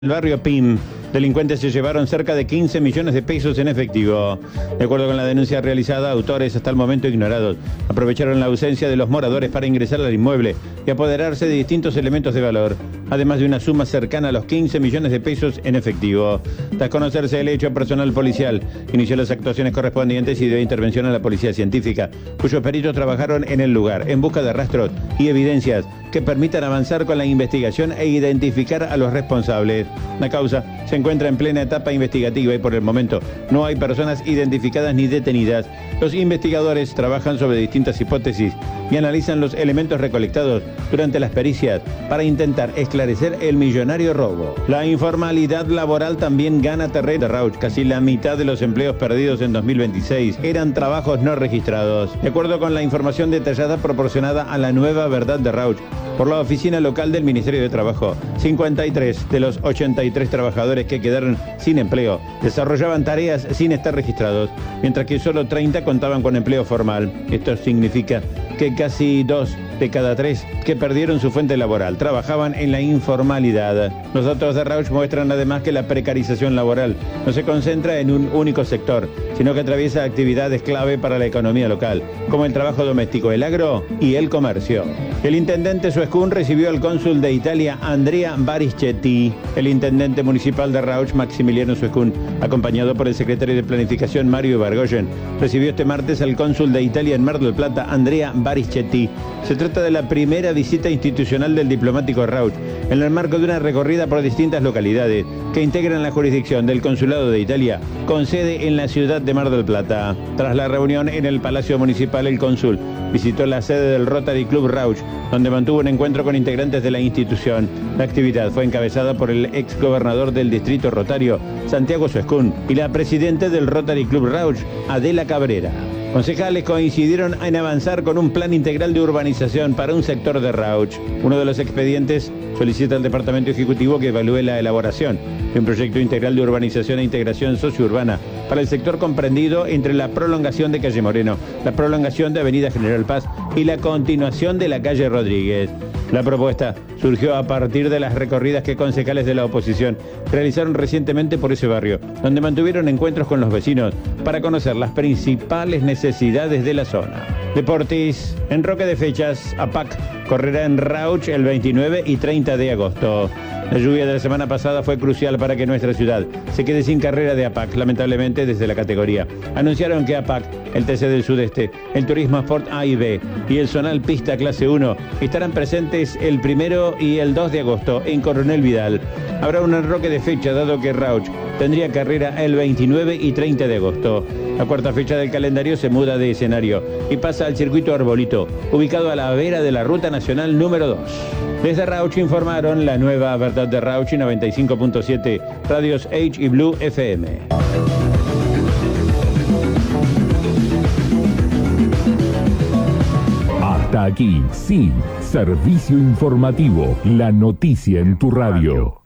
El barrio PIM, delincuentes se llevaron cerca de 15 millones de pesos en efectivo. De acuerdo con la denuncia realizada, autores hasta el momento ignorados aprovecharon la ausencia de los moradores para ingresar al inmueble y apoderarse de distintos elementos de valor, además de una suma cercana a los 15 millones de pesos en efectivo. Tras conocerse el hecho, personal policial inició las actuaciones correspondientes y dio intervención a la policía científica, cuyos peritos trabajaron en el lugar en busca de rastros y evidencias que permitan avanzar con la investigación e identificar a los responsables. La causa se encuentra en plena etapa investigativa y por el momento no hay personas identificadas ni detenidas. Los investigadores trabajan sobre distintas hipótesis y analizan los elementos recolectados durante las pericias para intentar esclarecer el millonario robo. La informalidad laboral también gana terreno en Rauch. Casi la mitad de los empleos perdidos en 2026 eran trabajos no registrados. De acuerdo con la información detallada proporcionada a La Nueva Verdad de Rauch por la oficina local del Ministerio de Trabajo, 53 de los 83 trabajadores que quedaron sin empleo desarrollaban tareas sin estar registrados, mientras que solo 30 contaban con empleo formal. Esto significa que casi 2 de cada 3 que perdieron su fuente laboral trabajaban en la informalidad. Los datos de Rauch muestran además que la precarización laboral no se concentra en un único sector, sino que atraviesa actividades clave para la economía local, como el trabajo doméstico, el agro y el comercio. El intendente Suescún recibió al cónsul de Italia, Andrea Barischetti. El intendente municipal de Rauch, Maximiliano Suescún, acompañado por el secretario de Planificación, Mario Ibargoyen, recibió este martes al cónsul de Italia en Mar del Plata, Andrea Barischetti. Se trata de la primera visita institucional del diplomático Rauch, en el marco de una recorrida por distintas localidades que integran la jurisdicción del Consulado de Italia, con sede en la ciudad de Mar del Plata. Tras la reunión en el Palacio Municipal, el cónsul visitó la sede del Rotary Club Rauch, donde mantuvo un encuentro con integrantes de la institución. La actividad fue encabezada por el ex gobernador del distrito rotario, Santiago Suescún, y la presidenta del Rotary Club Rauch, Adela Cabrera. Concejales coincidieron en avanzar con un plan integral de urbanización para un sector de Rauch. Uno de los expedientes solicita al Departamento Ejecutivo que evalúe la elaboración de un proyecto integral de urbanización e integración sociourbana para el sector comprendido entre la prolongación de Calle Moreno, la prolongación de Avenida General Paz y la continuación de la Calle Rodríguez. La propuesta surgió a partir de las recorridas que concejales de la oposición realizaron recientemente por ese barrio, donde mantuvieron encuentros con los vecinos para conocer las principales necesidades de la zona. Deportes, en Roque de Fechas, APAC correrá en Rauch el 29 y 30 de agosto. La lluvia de la semana pasada fue crucial para que nuestra ciudad se quede sin carrera de APAC, lamentablemente desde la categoría. Anunciaron que APAC, el TC del Sudeste, el Turismo Sport A y B y el Zonal Pista Clase 1 estarán presentes el 1 y el 2 de agosto en Coronel Vidal. Habrá un enroque de fecha dado que Rauch tendría carrera el 29 y 30 de agosto. La cuarta fecha del calendario se muda de escenario y pasa al circuito Arbolito, ubicado a la vera de la Ruta Nacional número 2. Desde Rauch informaron La Nueva Verdad de Rauch y 95.7 Radios H y Blue FM. Hasta aquí, sí, servicio informativo, la noticia en tu radio.